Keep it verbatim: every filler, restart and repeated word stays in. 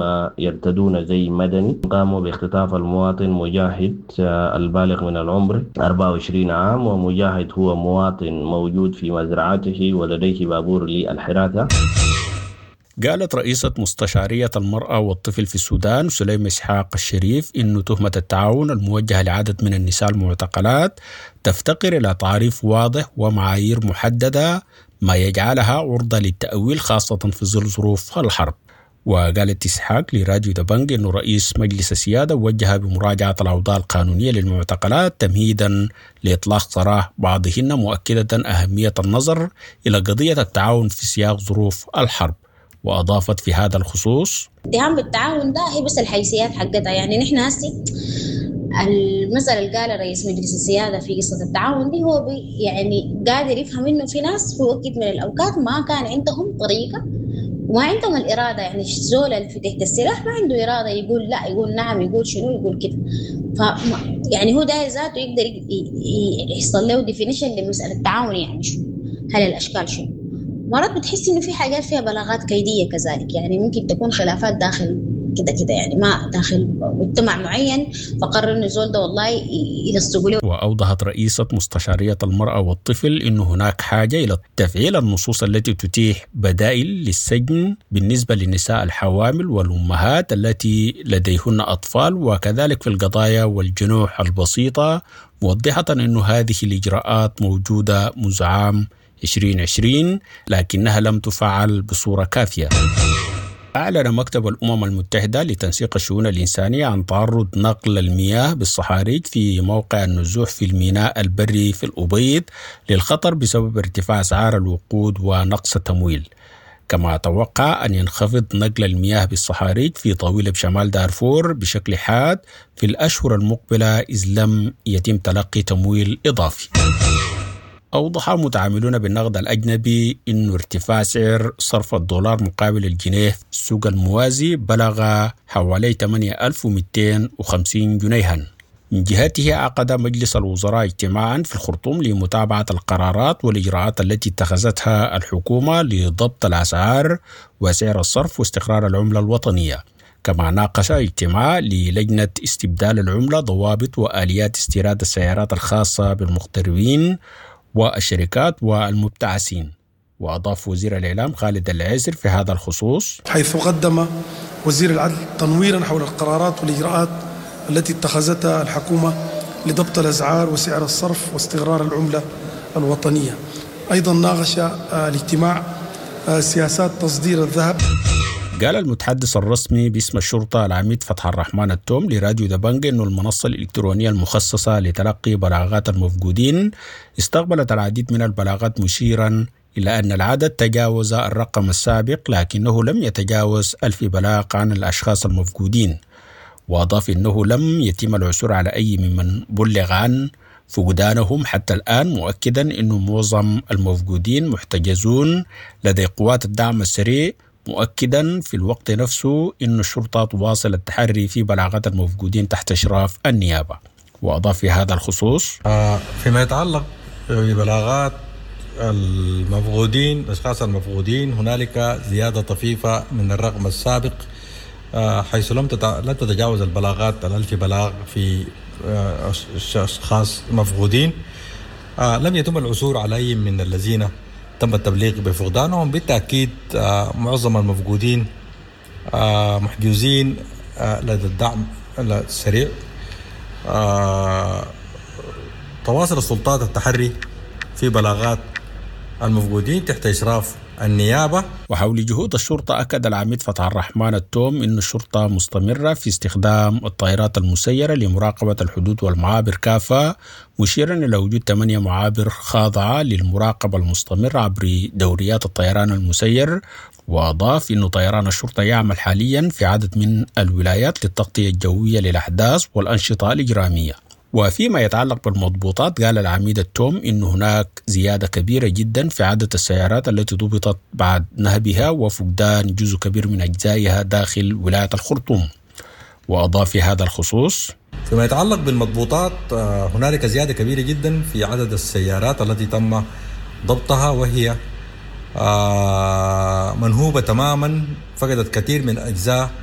يرتدون زي مدني. قاموا باختطاف المواطن مجاهد البالغ من العمر أربعة وعشرين عام، ومجاهد هو مواطن موجود في مزرعته ولديه بابور للحراثة. قالت رئيسة مستشارية المرأة والطفل في السودان سليم إسحاق الشريف إنه تهمة التعاون الموجهة لعدد من النساء المعتقلات تفتقر إلى تعريف واضح ومعايير محددة ما يجعلها عرضة للتأويل خاصة في ظل ظروف الحرب. وقالت إسحاق لراديو دبنج إنه رئيس مجلس السيادة وجه بمراجعة الأوضاع القانونية للمعتقلات تمهيدا لإطلاق سراح بعضهن، مؤكدة أهمية النظر إلى قضية التعاون في سياق ظروف الحرب. وأضافت في هذا الخصوص: اتهام بالتعاون ده هي بس الحيثيات حقتها، يعني نحن هسي المسألة اللي قال رئيس مجلس السيادة في قصة التعاون دي هو بي يعني قادر يفهم إنه في ناس في وقت من الأوقات ما كان عندهم طريقة وما عندهم الإرادة، يعني الزول اللي في تحت السلاح ما عنده إرادة يقول لا، يقول نعم، يقول شنو، يقول كده. ف يعني هو ده ذاته يقدر يحصل له ديفينيشن لمسألة التعاون، يعني شو هل الأشكال شنو. مرات بتحس إنه في حاجات فيها بلاغات كيدية كذلك، يعني ممكن تكون خلافات داخل كده كده، يعني ما داخل مجتمع معين فقرر إنه الزول ده والله يلصقوا له. وأوضحت رئيسة مستشارية المرأة والطفل إنه هناك حاجة إلى تفعيل النصوص التي تتيح بدائل للسجن بالنسبة للنساء الحوامل والأمهات التي لديهن أطفال، وكذلك في القضايا والجنوح البسيطة، موضحة إنه هذه الإجراءات موجودة منذ عام عشرين عشرين لكنها لم تفعل بصورة كافية. أعلن مكتب الأمم المتحدة لتنسيق الشؤون الإنسانية عن تعرض نقل المياه بالصحاريج في موقع النزوح في الميناء البري في الأبيض للخطر بسبب ارتفاع أسعار الوقود ونقص التمويل. كما توقع أن ينخفض نقل المياه بالصحاريج في طويلة بشمال دارفور بشكل حاد في الأشهر المقبلة إذ لم يتم تلقي تمويل إضافي. أوضح متعاملون بالنقد الأجنبي أن ارتفاع سعر صرف الدولار مقابل الجنيه في السوق الموازي بلغ حوالي ثمانية آلاف ومئتين وخمسين جنيها. من جهته عقد مجلس الوزراء اجتماعا في الخرطوم لمتابعة القرارات والإجراءات التي اتخذتها الحكومة لضبط الأسعار وسعر الصرف واستقرار العملة الوطنية. كما ناقش اجتماع للجنة استبدال العملة ضوابط وآليات استيراد السيارات الخاصة بالمغتربين والشركات والمبتعثين. وأضاف وزير الإعلام خالد العيسر في هذا الخصوص: حيث قدم وزير العدل تنويرا حول القرارات والإجراءات التي اتخذتها الحكومة لضبط الأسعار وسعر الصرف واستقرار العملة الوطنية. أيضا ناقش الاجتماع سياسات تصدير الذهب. قال المتحدث الرسمي باسم الشرطة العميد فتح الرحمن التوم لراديو دبنج إنه المنصة الإلكترونية المخصصة لتلقي بلاغات المفقودين استقبلت العديد من البلاغات، مشيرا إلى أن العدد تجاوز الرقم السابق لكنه لم يتجاوز ألف بلاغ عن الأشخاص المفقودين. وأضاف إنه لم يتم العثور على أي ممن بلغ عن فقدانهم حتى الآن، مؤكدا إنه معظم المفقودين محتجزون لدى قوات الدعم السريع، مؤكدا في الوقت نفسه إن الشرطة تواصل التحري في بلاغات المفقودين تحت إشراف النيابة. وأضاف في هذا الخصوص: فيما يتعلق ببلاغات المفقودين الأشخاص المفقودين هنالك زيادة طفيفة من الرقم السابق، حيث لم تتجاوز البلاغات الألف بلاغ في أشخاص مفقودين. لم يتم العثور على أي من الذين تم التبليغ بفقدانهم. بالتأكيد معظم المفقودين محجوزين لدى الدعم السريع. تواصل السلطات التحري في بلاغات المفقودين تحت إشراف النيابة. وحول جهود الشرطة أكد العميد فتح الرحمن التوم إن الشرطة مستمرة في استخدام الطائرات المسيرة لمراقبة الحدود والمعابر كافة، مشيرا إلى وجود ثمانية معابر خاضعة للمراقبة المستمرة عبر دوريات الطيران المسير. وأضاف إن طيران الشرطة يعمل حاليا في عدد من الولايات للتغطية الجوية للأحداث والأنشطة الإجرامية. وفيما يتعلق بالمضبوطات، قال العميد التوم إن هناك زيادة كبيرة جدا في عدد السيارات التي ضبطت بعد نهبها وفقدان جزء كبير من أجزائها داخل ولاية الخرطوم. وأضاف في هذا الخصوص: فيما يتعلق بالمضبوطات هنالك زيادة كبيرة جدا في عدد السيارات التي تم ضبطها وهي منهوبة تماما، فقدت كثير من أجزاء